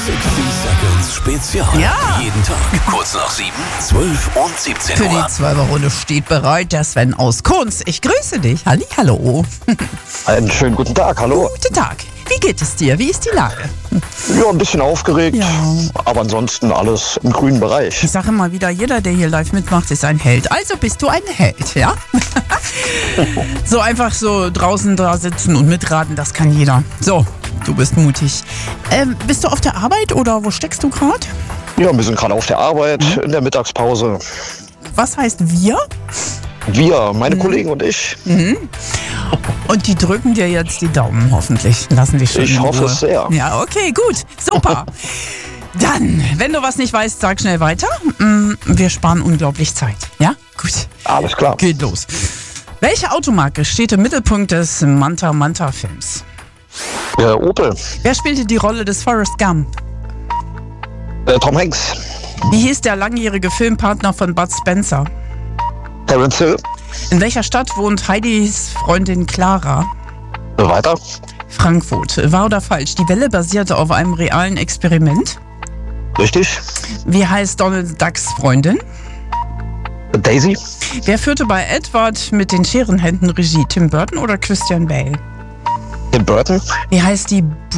60 Seconds Spezial. Ja. Jeden Tag kurz nach 7, 12 und 17 Für Uhr. die 12er-Runde steht bereit der Sven aus Kunz. Ich grüße dich. Hallo. Einen schönen guten Tag, hallo. Guten Tag. Wie geht es dir? Wie ist die Lage? Ja, ein bisschen aufgeregt, Ja. aber ansonsten alles im grünen Bereich. Ich sage immer wieder, jeder, der hier live mitmacht, ist ein Held. Also bist du ein Held, ja? So einfach so draußen da sitzen und mitraten, das kann jeder. So, du bist mutig. Bist du auf der Arbeit oder wo steckst du gerade? Ja, wir sind gerade auf der Arbeit, in der Mittagspause. Was heißt wir? Wir, meine Kollegen und ich. Und die drücken dir jetzt die Daumen, hoffentlich. Lassen dich schön Ich in hoffe Ruhe. es sehr. Ja, okay, gut. Super. Dann, wenn du was nicht weißt, sag schnell weiter. Wir sparen unglaublich Zeit. Ja, gut. Alles klar. Geht los. Welche Automarke steht im Mittelpunkt des Manta Manta Films? Opel, Wer spielte die Rolle des Forrest Gump? Tom Hanks, Wie hieß der langjährige Filmpartner von Bud Spencer? Terence Hill. In welcher Stadt wohnt Heidis Freundin Clara? Weiter. Frankfurt. Wahr oder falsch? Die Welle basierte auf einem realen Experiment. Richtig. Wie heißt Donald Ducks Freundin? Daisy, Wer führte bei Edward mit den Scherenhänden Regie? Tim Burton oder Christian Bale? Tim Burton, Wie heißt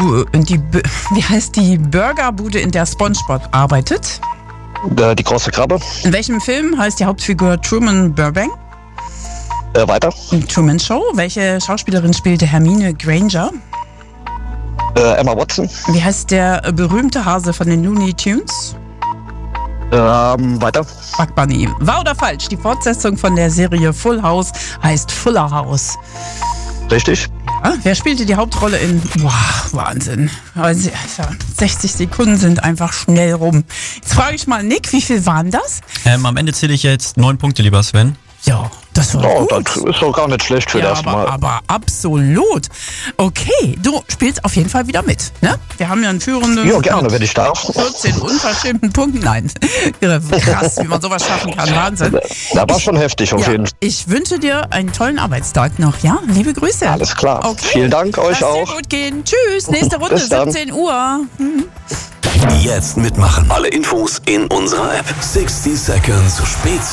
die Burgerbude, in der SpongeBob arbeitet? die große Krabbe. In welchem Film heißt die Hauptfigur Truman Burbank? Weiter. Truman Show. Welche Schauspielerin spielte Hermine Granger? Emma Watson. Wie heißt der berühmte Hase von den Looney Tunes? Weiter. Bug Bunny. Wahr oder falsch? Die Fortsetzung von der Serie Full House heißt Fuller House. Richtig. Ja, wer spielte die Hauptrolle in... Wow, Wahnsinn. Also, 60 Sekunden sind einfach schnell rum. Jetzt frage ich mal Nick, wie viel waren das? Am Ende zähle ich jetzt 9 Punkte, lieber Sven. Ja, das war Oh, gut. das ist doch gar nicht schlecht für Ja, das erste Mal. aber absolut. Okay, du spielst auf jeden Fall wieder mit. Ne? Wir haben ja einen Führenden. Ja, gerne, wenn ich darf. 14 unverschämten Punkten. Nein, krass, wie man sowas schaffen kann. Wahnsinn. Da war schon heftig auf Ja, jeden Fall. ich wünsche dir einen tollen Arbeitstag noch. Ja, liebe Grüße. Alles klar. Okay. Vielen Dank euch Lass auch. dir gut gehen. Tschüss. Nächste Runde, Bis dann. 17 Uhr. Jetzt mitmachen. Alle Infos in unserer App. 60 Seconds Spezial.